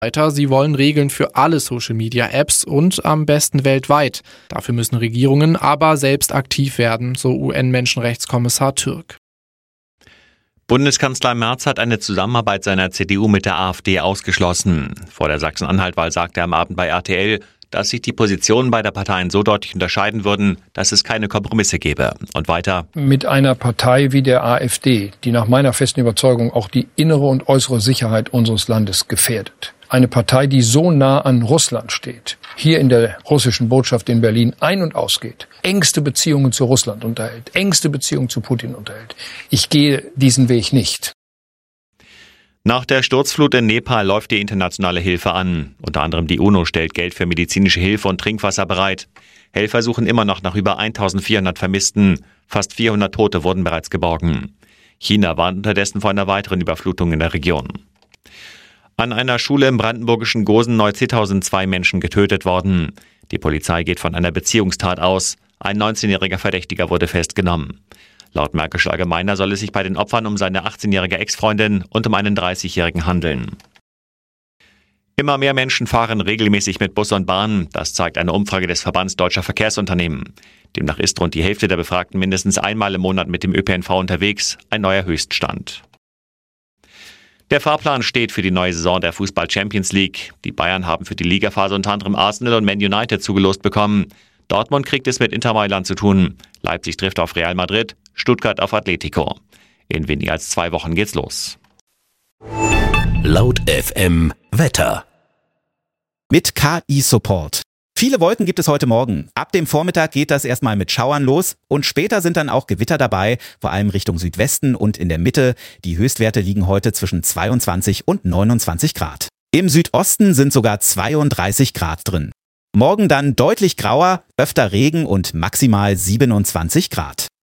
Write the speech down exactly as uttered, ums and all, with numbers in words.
Weiter, sie wollen Regeln für alle Social-Media-Apps und am besten weltweit. Dafür müssen Regierungen aber selbst aktiv werden, so U N-Menschenrechtskommissar Türk. Bundeskanzler Merz hat eine Zusammenarbeit seiner C D U mit der AfD ausgeschlossen. Vor der Sachsen-Anhalt-Wahl sagte er am Abend bei R T L, dass sich die Positionen beider Parteien so deutlich unterscheiden würden, dass es keine Kompromisse gäbe. Und weiter: Mit einer Partei wie der AfD, die nach meiner festen Überzeugung auch die innere und äußere Sicherheit unseres Landes gefährdet. Eine Partei, die so nah an Russland steht, hier in der russischen Botschaft in Berlin ein- und ausgeht, engste Beziehungen zu Russland unterhält, engste Beziehungen zu Putin unterhält. Ich gehe diesen Weg nicht. Nach der Sturzflut in Nepal läuft die internationale Hilfe an. Unter anderem die UNO stellt Geld für medizinische Hilfe und Trinkwasser bereit. Helfer suchen immer noch nach über eintausendvierhundert Vermissten. Fast vierhundert Tote wurden bereits geborgen. China warnt unterdessen vor einer weiteren Überflutung in der Region. An einer Schule im brandenburgischen Gosen-Neuzittau sind zwei Menschen getötet worden. Die Polizei geht von einer Beziehungstat aus. Ein neunzehnjähriger Verdächtiger wurde festgenommen. Laut Märkischer Allgemeiner soll es sich bei den Opfern um seine achtzehnjährige Ex-Freundin und um einen dreißigjährigen handeln. Immer mehr Menschen fahren regelmäßig mit Bus und Bahn. Das zeigt eine Umfrage des Verbands Deutscher Verkehrsunternehmen. Demnach ist rund die Hälfte der Befragten mindestens einmal im Monat mit dem Ö P N V unterwegs. Ein neuer Höchststand. Der Fahrplan steht für die neue Saison der Fußball-Champions League. Die Bayern haben für die Ligaphase unter anderem Arsenal und Man United zugelost bekommen. Dortmund kriegt es mit Inter Mailand zu tun. Leipzig trifft auf Real Madrid, Stuttgart auf Atletico. In weniger als zwei Wochen geht's los. Laut F M Wetter. Mit K I-Support. Viele Wolken gibt es heute Morgen. Ab dem Vormittag geht das erstmal mit Schauern los und später sind dann auch Gewitter dabei, vor allem Richtung Südwesten und in der Mitte. Die Höchstwerte liegen heute zwischen zweiundzwanzig und neunundzwanzig Grad. Im Südosten sind sogar zweiunddreißig Grad drin. Morgen dann deutlich grauer, öfter Regen und maximal siebenundzwanzig Grad.